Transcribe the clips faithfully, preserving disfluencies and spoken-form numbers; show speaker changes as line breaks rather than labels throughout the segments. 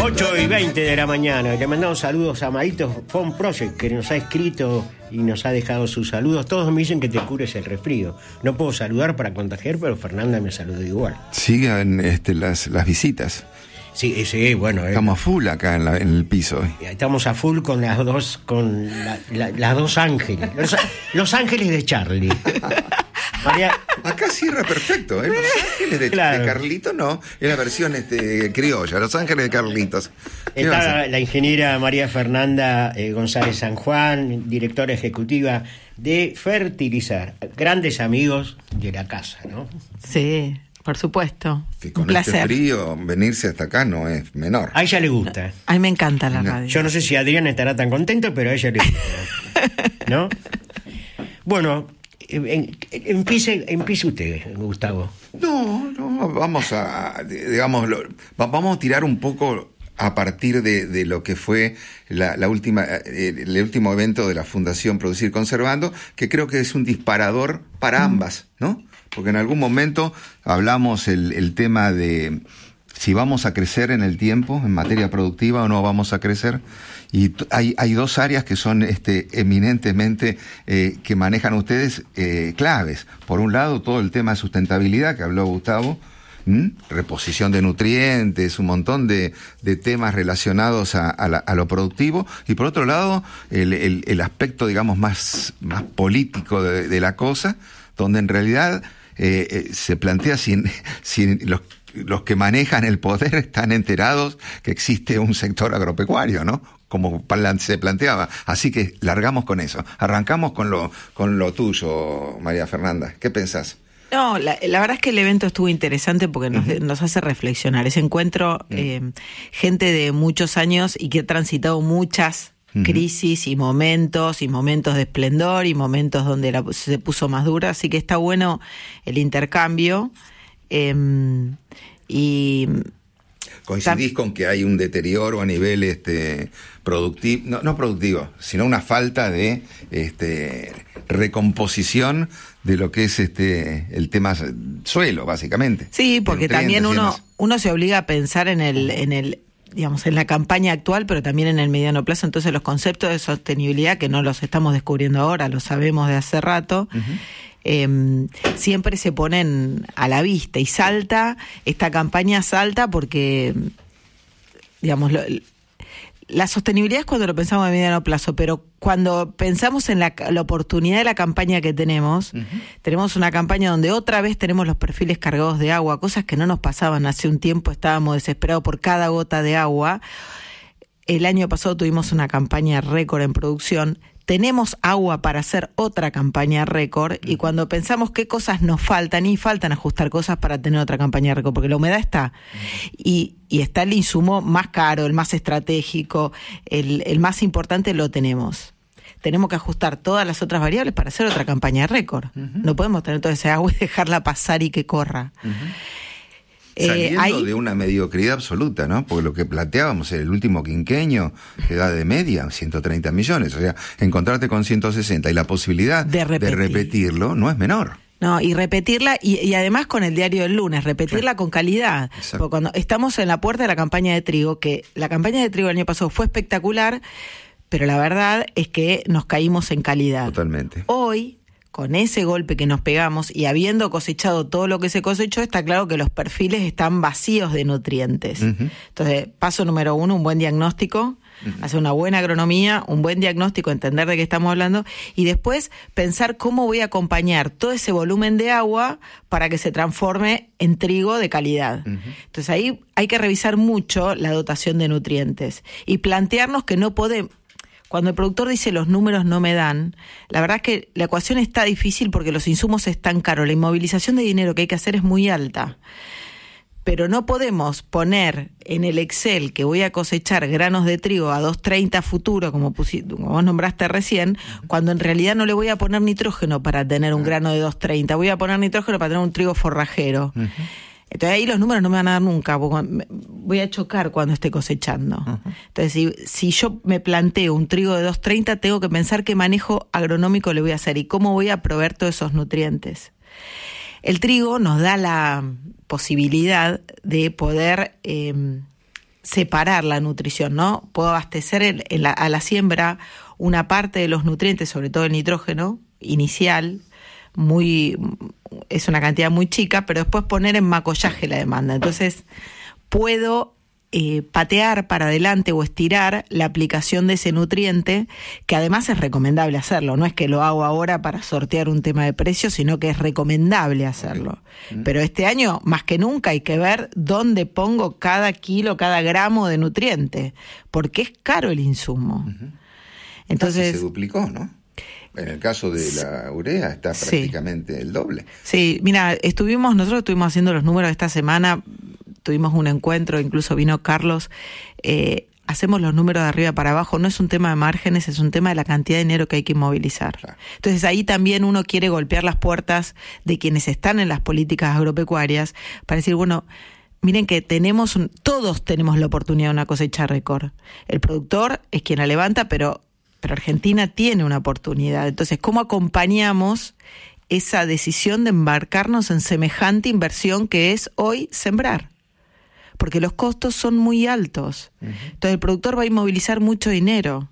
ocho y veinte de la mañana. Le mandamos saludos a Maditos Phone Project, que nos ha escrito y nos ha dejado sus saludos. Todos me dicen que te cures el resfrío. No puedo saludar para contagiar, pero Fernanda me saludó igual.
Sigan este, las, las visitas.
Sí, sí, bueno.
Estamos
eh,
a full acá en, la, en el piso.
Estamos a full con las dos, con la, la, las dos ángeles. Los, los ángeles de Charlie.
María... Acá cierra perfecto, ¿eh? Los Ángeles de, claro. de Carlitos, no, es la versión este, criolla, Los Ángeles de Carlitos.
Está la ingeniera María Fernanda eh, González San Juan, directora ejecutiva de Fertilizar. Grandes amigos de la casa, ¿no?
Sí, por supuesto.
Que con
un placer.
Este frío, venirse hasta acá no es menor.
A ella le gusta.
A mí me encanta la no. radio.
Yo no sé si Adrián estará tan contento, pero a ella le gusta, ¿no? Bueno... Empiece, empiece usted, Gustavo.
No, no, vamos a, digamos, lo, vamos a tirar un poco a partir de, de lo que fue la, la última, el, el último evento de la Fundación Producir Conservando, que creo que es un disparador para ambas, ¿no? Porque en algún momento hablamos el, el tema de si vamos a crecer en el tiempo, en materia productiva, o no vamos a crecer. Y hay, hay dos áreas que son este, eminentemente eh, que manejan ustedes eh, claves. Por un lado, todo el tema de sustentabilidad que habló Gustavo, ¿m? reposición de nutrientes, un montón de, de temas relacionados a, a, la, a lo productivo. Y por otro lado, el, el, el aspecto, digamos, más, más político de, de la cosa, donde en realidad eh, eh, se plantea si, si los los que manejan el poder están enterados que existe un sector agropecuario, ¿no? Como se planteaba. Así que largamos con eso. Arrancamos con lo, con lo tuyo, María Fernanda. ¿Qué pensás?
No, la, la verdad es que el evento estuvo interesante porque nos, uh-huh. nos hace reflexionar. Ese encuentro, uh-huh. eh, gente de muchos años y que ha transitado muchas uh-huh. crisis y momentos, y momentos de esplendor, y momentos donde la, se puso más dura. Así que está bueno el intercambio. Eh, y
¿Coincidís tam- con que hay un deterioro a nivel este productivo, no, no productivo, sino una falta de este recomposición de lo que es este el tema suelo, básicamente?
Sí, porque también uno uno se obliga a pensar en el en el digamos en la campaña actual, pero también en el mediano plazo. Entonces los conceptos de sostenibilidad, que no los estamos descubriendo ahora, los sabemos de hace rato. Uh-huh. Eh, siempre se ponen a la vista y salta, esta campaña salta porque, digamos, lo, la sostenibilidad es cuando lo pensamos a mediano plazo, pero cuando pensamos en la, la oportunidad de la campaña que tenemos, uh-huh. tenemos una campaña donde otra vez tenemos los perfiles cargados de agua, cosas que no nos pasaban hace un tiempo, estábamos desesperados por cada gota de agua. El año pasado tuvimos una campaña récord en producción. Tenemos agua para hacer otra campaña récord, y cuando pensamos qué cosas nos faltan, y faltan ajustar cosas para tener otra campaña récord, porque la humedad está, y, y está el insumo más caro, el más estratégico, el, el más importante lo tenemos. Tenemos que ajustar todas las otras variables para hacer otra campaña récord. Uh-huh. No podemos tener toda esa agua y dejarla pasar y que corra. Uh-huh.
Saliendo
eh, hay...
de una mediocridad absoluta, ¿no? Porque lo que planteábamos en el último quinquenio, edad de media, ciento treinta millones. O sea, encontrarte con ciento sesenta y la posibilidad de, repetir. de repetirlo no es menor.
No, y repetirla, y, y además con el diario del lunes, repetirla sí. con calidad. Exacto. Porque cuando estamos en la puerta de la campaña de trigo, que la campaña de trigo el año pasado fue espectacular, pero la verdad es que nos caímos en calidad.
Totalmente.
Hoy, con ese golpe que nos pegamos y habiendo cosechado todo lo que se cosechó, está claro que los perfiles están vacíos de nutrientes. Uh-huh. Entonces, paso número uno, un buen diagnóstico, uh-huh. hacer una buena agronomía, un buen diagnóstico, entender de qué estamos hablando, y después pensar cómo voy a acompañar todo ese volumen de agua para que se transforme en trigo de calidad. Uh-huh. Entonces, ahí hay que revisar mucho la dotación de nutrientes y plantearnos que no podemos... Cuando el productor dice los números no me dan, la verdad es que la ecuación está difícil porque los insumos están caros, la inmovilización de dinero que hay que hacer es muy alta. Pero no podemos poner en el Excel que voy a cosechar granos de trigo a dos treinta futuro, como, pusi- como vos nombraste recién, cuando en realidad no le voy a poner nitrógeno para tener un grano de dos treinta, voy a poner nitrógeno para tener un trigo forrajero. Uh-huh. Entonces ahí los números no me van a dar nunca, porque voy a chocar cuando esté cosechando. Uh-huh. Entonces si, si yo me planteo un trigo de dos treinta, tengo que pensar qué manejo agronómico le voy a hacer y cómo voy a proveer todos esos nutrientes. El trigo nos da la posibilidad de poder eh, separar la nutrición, ¿no? Puedo abastecer en, en la, a la siembra una parte de los nutrientes, sobre todo el nitrógeno inicial, muy es una cantidad muy chica, pero después poner en macollaje la demanda. Entonces, puedo eh, patear para adelante o estirar la aplicación de ese nutriente, que además es recomendable hacerlo. No es que lo hago ahora para sortear un tema de precios, sino que es recomendable hacerlo. Okay. Pero este año, más que nunca, hay que ver dónde pongo cada kilo, cada gramo de nutriente, porque es caro el insumo.
Uh-huh.
Entonces,
se duplicó, ¿no? En el caso de la urea está prácticamente sí. el doble.
Sí, mira, estuvimos, nosotros estuvimos haciendo los números esta semana, tuvimos un encuentro, incluso vino Carlos, eh, hacemos los números de arriba para abajo, no es un tema de márgenes, es un tema de la cantidad de dinero que hay que inmovilizar. Claro. Entonces ahí también uno quiere golpear las puertas de quienes están en las políticas agropecuarias para decir, bueno, miren que tenemos, un, todos tenemos la oportunidad de una cosecha récord. El productor es quien la levanta, pero... Pero Argentina tiene una oportunidad. Entonces, ¿cómo acompañamos esa decisión de embarcarnos en semejante inversión que es hoy sembrar? Porque los costos son muy altos. Uh-huh. Entonces, el productor va a inmovilizar mucho dinero.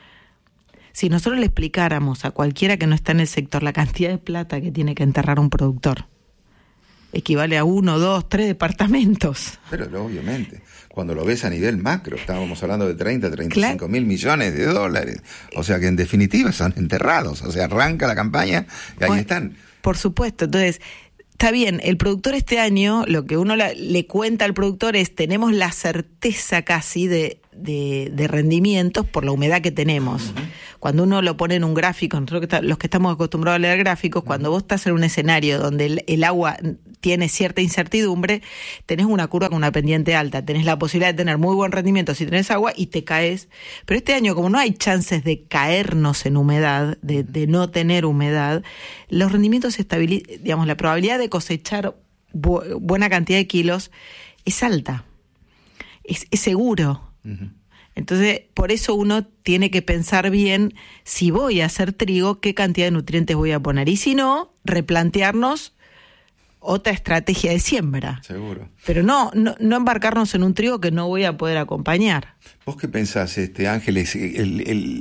Si nosotros le explicáramos a cualquiera que no está en el sector la cantidad de plata que tiene que enterrar un productor, equivale a uno, dos, tres departamentos.
Pero obviamente, cuando lo ves a nivel macro, estábamos hablando de treinta, treinta y cinco mil millones de dólares. O sea que en definitiva son enterrados. O sea, arranca la campaña y ahí bueno, están.
Por supuesto. Entonces, está bien, el productor este año, lo que uno la, le cuenta al productor es, tenemos la certeza casi de, de, de rendimientos por la humedad que tenemos. Uh-huh. Cuando uno lo pone en un gráfico, nosotros que está, los que estamos acostumbrados a leer gráficos, uh-huh. cuando vos estás en un escenario donde el, el agua tiene cierta incertidumbre, tenés una curva con una pendiente alta, tenés la posibilidad de tener muy buen rendimiento si tenés agua y te caes. Pero este año, como no hay chances de caernos en humedad, de, de no tener humedad, los rendimientos se estabilizan, digamos, la probabilidad de cosechar bu- buena cantidad de kilos es alta, es, es seguro. Uh-huh. Entonces, por eso uno tiene que pensar bien, si voy a hacer trigo, qué cantidad de nutrientes voy a poner. Y si no, replantearnos otra estrategia de siembra.
Seguro.
Pero no, no, no embarcarnos en un trigo que no voy a poder acompañar.
¿Vos qué pensás, este Ángeles? El, el,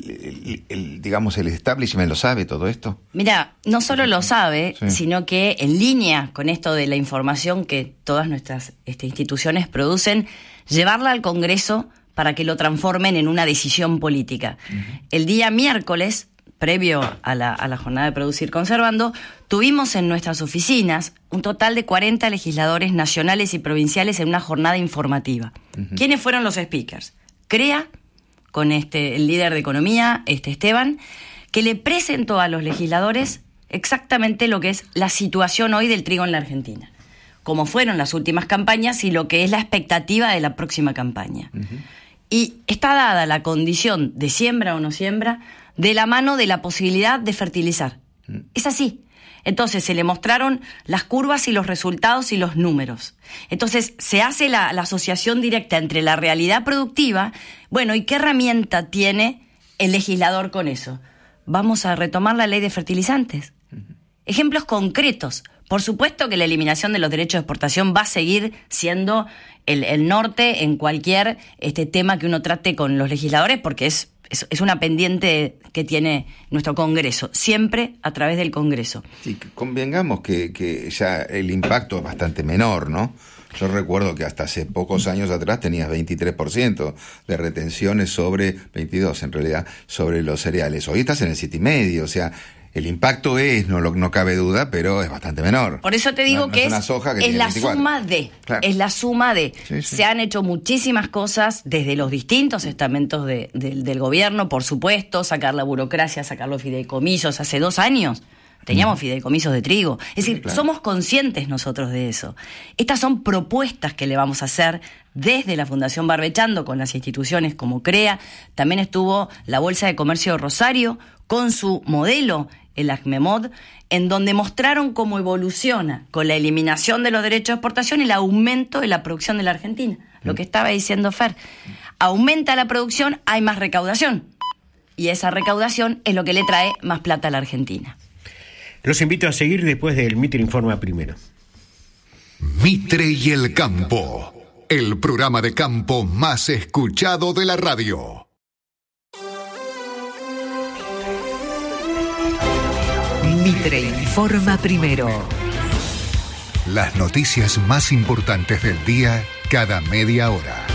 el, el, digamos, el establishment lo sabe todo esto.
Mira, no solo lo sabe, sí. sino que en línea con esto de la información que todas nuestras este, instituciones producen, llevarla al Congreso para que lo transformen en una decisión política. Uh-huh. El día miércoles, previo a la, a la jornada de Producir Conservando, tuvimos en nuestras oficinas un total de cuarenta legisladores nacionales y provinciales en una jornada informativa. Uh-huh. ¿Quiénes fueron los speakers? CREA, con este, el líder de economía, este Esteban, que le presentó a los legisladores exactamente lo que es la situación hoy del trigo en la Argentina, cómo fueron las últimas campañas y lo que es la expectativa de la próxima campaña. Uh-huh. Y está dada la condición de siembra o no siembra de la mano de la posibilidad de fertilizar. Uh-huh. Es así. Entonces se le mostraron las curvas y los resultados y los números. Entonces se hace la, la asociación directa entre la realidad productiva, bueno, ¿y qué herramienta tiene el legislador con eso? Vamos a retomar la ley de fertilizantes. Uh-huh. Ejemplos concretos. Por supuesto que la eliminación de los derechos de exportación va a seguir siendo el, el norte en cualquier este tema que uno trate con los legisladores, porque es, es, es una pendiente que tiene nuestro Congreso, siempre a través del Congreso.
Sí, convengamos que, que ya el impacto es bastante menor, ¿no? Yo recuerdo que hasta hace pocos años atrás tenías veintitrés por ciento de retenciones sobre, veintidós en realidad, sobre los cereales. Hoy estás en el siete coma cinco, o sea, el impacto es, no, no cabe duda, pero es bastante menor.
Por eso te digo no, no que, es, es, que es la veinticuatro. Suma de, claro. es la suma de. Sí, sí. Se han hecho muchísimas cosas desde los distintos estamentos de, de, del gobierno, por supuesto, sacar la burocracia, sacar los fideicomisos. Hace dos años teníamos mm. fideicomisos de trigo. Es decir, claro. somos conscientes nosotros de eso. Estas son propuestas que le vamos a hacer desde la Fundación Barbechando con las instituciones como CREA. También estuvo la Bolsa de Comercio de Rosario con su modelo, el ACMEMOD, en donde mostraron cómo evoluciona con la eliminación de los derechos de exportación y el aumento de la producción de la Argentina. Mm. Lo que estaba diciendo Fer. Aumenta la producción, hay más recaudación. Y esa recaudación es lo que le trae más plata a la Argentina.
Los invito a seguir después del Mitre Informa primero.
Mitre y el campo. el programa de campo más escuchado de la radio.
Mitre informa primero.
Las noticias más importantes del día cada media hora.